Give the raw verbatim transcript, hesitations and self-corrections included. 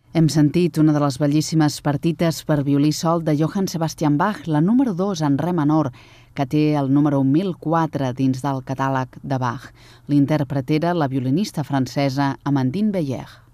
Hem sentit una de les bellíssimes partites per violí sol de Johann Sebastian Bach, la número dos en re menor, que té el número mil quatre dins del catàleg de Bach. L'intèrpret era la violinista francesa Amandine Beyer.